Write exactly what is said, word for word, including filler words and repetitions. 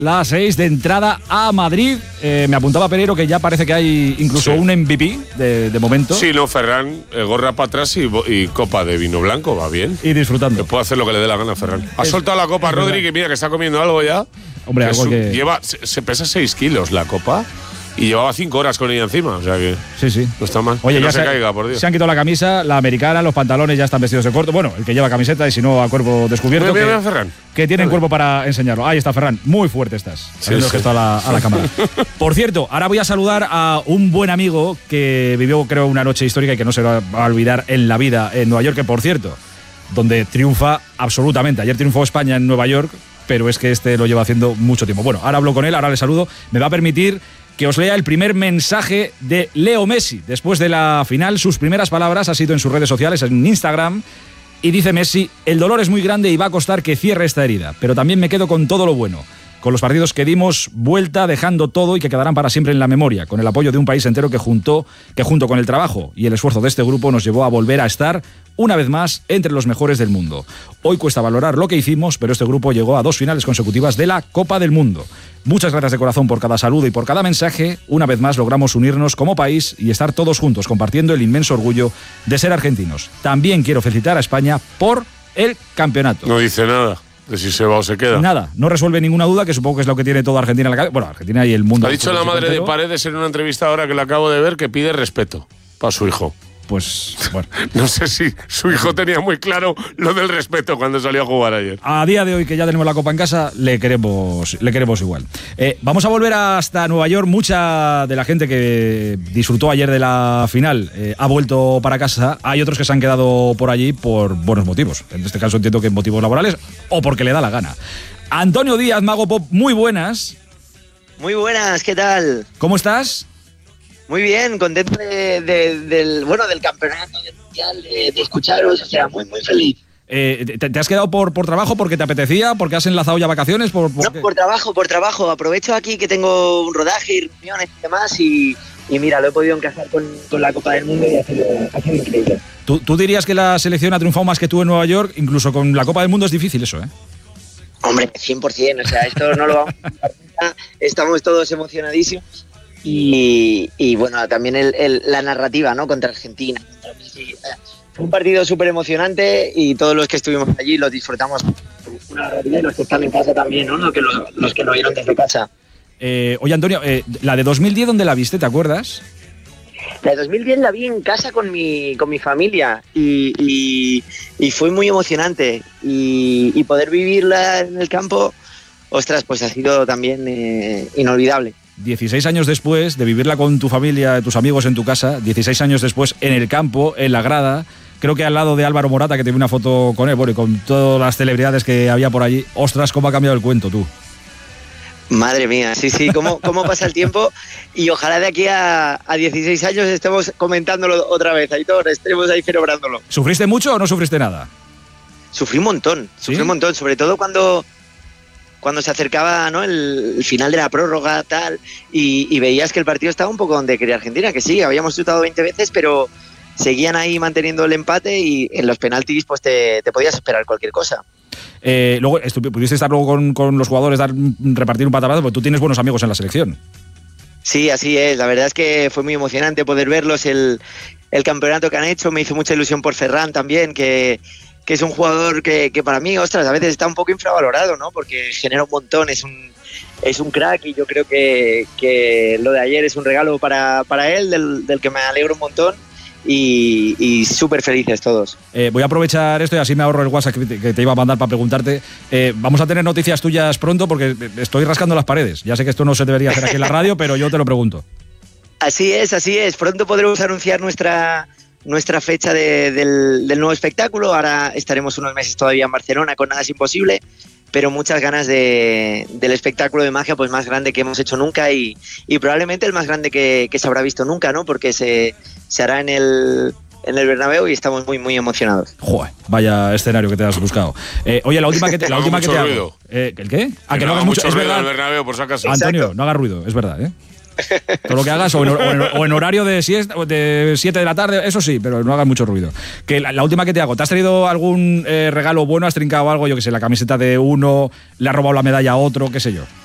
las seis de entrada a Madrid. Eh, me apuntaba Pereiro que ya parece que hay incluso sí. un M V P de, de momento. Sí, no, Ferran, eh, gorra para atrás y, y copa de vino blanco, va bien. Y disfrutando. Que puede hacer lo que le dé la gana a Ferran. Ha es, soltado la copa Rodri, que mira que está comiendo algo ya. Hombre, algo su, que... Lleva, se, se pesa seis kilos la copa. Y llevaba cinco horas con ella encima, o sea que sí, sí. no está mal. Oye, que ya no se, se caiga, por Dios. Se han quitado la camisa, la americana, los pantalones ya están vestidos de corto. Bueno, el que lleva camiseta y si no a cuerpo descubierto. Mira, mira, que, Ferran. que tienen cuerpo para enseñarlo. Ahí está Ferran, muy fuerte estás. Sí, sí. sí. Que está a la, a la cámara. Por cierto, ahora voy a saludar a un buen amigo que vivió, creo, una noche histórica y que no se va a olvidar en la vida en Nueva York, que por cierto, donde triunfa absolutamente. Ayer triunfó España en Nueva York, pero es que este lo lleva haciendo mucho tiempo. Bueno, ahora hablo con él, ahora le saludo. Me va a permitir que os lea el primer mensaje de Leo Messi. Después de la final, sus primeras palabras ha sido en sus redes sociales, en Instagram, y dice Messi: el dolor es muy grande y va a costar que cierre esta herida, pero también me quedo con todo lo bueno, con los partidos que dimos vuelta, dejando todo y que quedarán para siempre en la memoria, con el apoyo de un país entero que, juntó, que junto con el trabajo y el esfuerzo de este grupo nos llevó a volver a estar una vez más entre los mejores del mundo. Hoy cuesta valorar lo que hicimos, pero este grupo llegó a dos finales consecutivas de la Copa del Mundo. Muchas gracias de corazón por cada saludo y por cada mensaje. Una vez más logramos unirnos como país y estar todos juntos compartiendo el inmenso orgullo de ser argentinos. También quiero felicitar a España por el campeonato. No dice nada de si se va o se queda. Nada, no resuelve ninguna duda, que supongo que es lo que tiene toda Argentina en la cabeza. Bueno, Argentina y el mundo. Ha dicho la madre de Paredes en una entrevista ahora que la acabo de ver que pide respeto para su hijo. Pues, bueno. No sé si su hijo tenía muy claro lo del respeto cuando salió a jugar ayer. A día de hoy, que ya tenemos la Copa en casa, le queremos, le queremos igual. Eh, vamos a volver hasta Nueva York. Mucha de la gente que disfrutó ayer de la final eh, ha vuelto para casa. Hay otros que se han quedado por allí por buenos motivos. En este caso entiendo que motivos laborales o porque le da la gana. Antonio Díaz, Mago Pop, muy buenas. Muy buenas, ¿qué tal? ¿Cómo estás? Muy bien, contento de, de, del, bueno, del campeonato del mundial, de, de escucharos, o sea, muy, muy feliz. Eh, ¿te, ¿Te has quedado por, por trabajo, porque te apetecía, porque has enlazado ya vacaciones? Por, por no, por trabajo, por trabajo. Aprovecho aquí que tengo un rodaje y reuniones y demás y, y mira, lo he podido encajar con, con la Copa del Mundo y ha sido, ha sido increíble. ¿Tú, ¿Tú dirías que la selección ha triunfado más que tú en Nueva York? Incluso con la Copa del Mundo es difícil eso, ¿eh? Hombre, cien por ciento, o sea, esto no lo vamos a contar nunca. Estamos todos emocionadísimos. Y, y bueno, también el, el, la narrativa, ¿no? Contra Argentina. Contra Messi. Fue un partido súper emocionante y todos los que estuvimos allí los disfrutamos. Una narrativa y los que están en casa también, ¿no? Los que, los, los que lo vieron desde casa. Eh, oye, Antonio, eh, la de dos mil diez, ¿dónde la viste? ¿Te acuerdas? La de dos mil diez la vi en casa con mi, con mi familia y, y, y fue muy emocionante. Y, y poder vivirla en el campo, ostras, pues ha sido también eh, inolvidable. dieciséis años después de vivirla con tu familia, tus amigos en tu casa, dieciséis años después en el campo, en la grada, creo que al lado de Álvaro Morata, que te vi una foto con él, bueno, y con todas las celebridades que había por allí. Ostras, cómo ha cambiado el cuento, tú. Madre mía, sí, sí, cómo, cómo pasa el tiempo y ojalá de aquí a, a dieciséis años estemos comentándolo otra vez, Aitor, estemos ahí celebrándolo. ¿Sufriste mucho o no sufriste nada? Sufrí un montón, ¿Sí? sufrí un montón, sobre todo cuando... cuando se acercaba, ¿no? el, el final de la prórroga, tal, y, y veías que el partido estaba un poco donde quería Argentina, que sí, habíamos chutado veinte veces, pero seguían ahí manteniendo el empate y en los penaltis pues te, te podías esperar cualquier cosa. Eh, luego, ¿pudiste estar luego con, con los jugadores, dar, repartir un patabazo? Porque tú tienes buenos amigos en la selección. Sí, así es, la verdad es que fue muy emocionante poder verlos, el, el campeonato que han hecho, me hizo mucha ilusión por Ferran también, que... que es un jugador que, que para mí, ostras, a veces está un poco infravalorado, ¿no? Porque genera un montón, es un, es un crack y yo creo que, que lo de ayer es un regalo para, para él, del, del que me alegro un montón y, y súper felices todos. Eh, voy a aprovechar esto y así me ahorro el WhatsApp que te, que te iba a mandar para preguntarte. Eh, vamos a tener noticias tuyas pronto porque estoy rascando las paredes. Ya sé que esto no se debería hacer aquí en la radio, pero yo te lo pregunto. Así es, así es. Pronto podremos anunciar nuestra... nuestra fecha de, del, del nuevo espectáculo. Ahora estaremos unos meses todavía en Barcelona con Nada es Imposible, pero muchas ganas de, del espectáculo de magia pues más grande que hemos hecho nunca y, y probablemente el más grande que, que se habrá visto nunca, ¿no? Porque se, se hará en el, en el Bernabéu y estamos muy muy emocionados. Joder, vaya escenario que te has buscado. Eh, oye, la última que te, la última que te hago. Eh, ¿El qué? Ah, que, que no hagas mucho, mucho ruido en el Bernabéu, por si acaso. Antonio, exacto, no hagas ruido, es verdad, ¿eh? Todo lo que hagas, o en, o en, o en horario de siesta, de siete de la tarde, eso sí, pero no hagas mucho ruido. Que la, la última que te hago, ¿te has traído algún eh, regalo bueno? ¿Has trincado algo? Yo que sé, la camiseta de uno, le has robado la medalla a otro, qué sé yo.